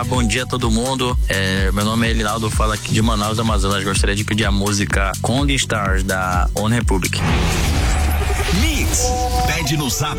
Olá, bom dia a todo mundo. Meu nome é Elinaldo, falo aqui de Manaus, Amazonas. Gostaria de pedir a música Kong Stars da One Republic. Mix, pede no Zap